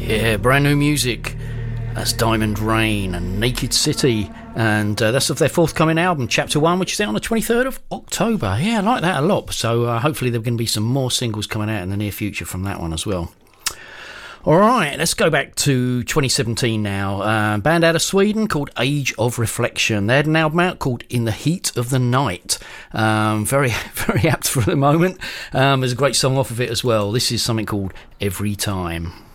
Yeah, brand new music. That's Diamond Rain and Naked City, and that's of their forthcoming album, Chapter 1, which is out on the 23rd of October. Yeah, I like that a lot, so hopefully there are going to be some more singles coming out in the near future from that one as well. Alright, let's go back to 2017 now. Band out of Sweden called Age of Reflection. They had an album out called In the Heat of the Night. Very, very apt for the moment. There's a great song off of it as well. This is something called Every Time.